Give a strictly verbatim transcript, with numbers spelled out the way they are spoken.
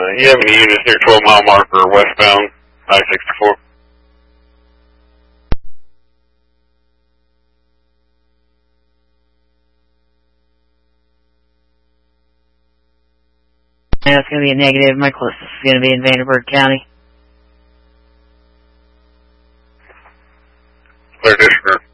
you have any units near twelve mile marker westbound I sixty-four? Yeah, it's going to be a negative. My closest is going to be in Vanderburgh County. Clear district.